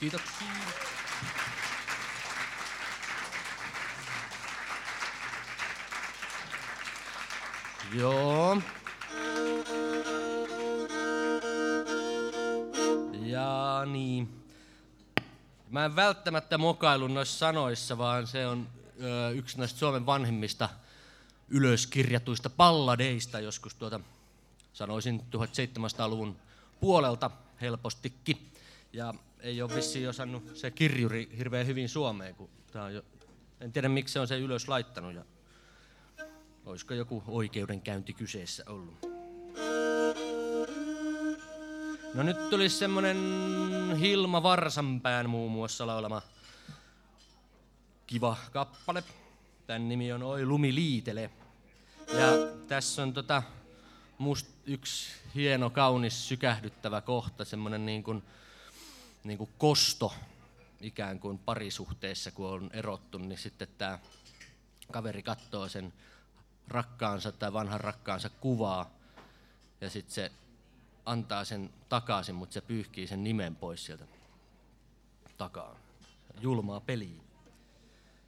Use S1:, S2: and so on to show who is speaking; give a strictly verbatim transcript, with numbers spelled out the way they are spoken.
S1: Kiitoksia. Joo. Ja niin. Mä en välttämättä mokailu noissa sanoissa, vaan se on ö, yksi noista Suomen vanhimmista ylöskirjatuista balladeista joskus tuota, sanoisin tuhatseitsemänsataaluvun puolelta helpostikin. Ja ei ole vissiin osannut se kirjuri hirveän hyvin suomeen, kun tää on jo, en tiedä miksi se on se ylös laittanut ja olisiko joku oikeudenkäynti kyseessä ollut. No nyt tulisi semmonen Hilma Varsanpään muun muassa laulama kiva kappale. Tän nimi on Oi lumi liitele. Ja tässä on tota must yksi hieno, kaunis, sykähdyttävä kohta, semmonen niin kuin, niin kuin kosto ikään kuin parisuhteessa, kun on erottu, niin sitten tää kaveri katsoo sen rakkaansa tai vanhan rakkaansa kuvaa ja sitten se antaa sen takaisin, mutta se pyyhkii sen nimen pois sieltä takaa. Julmaa peliä.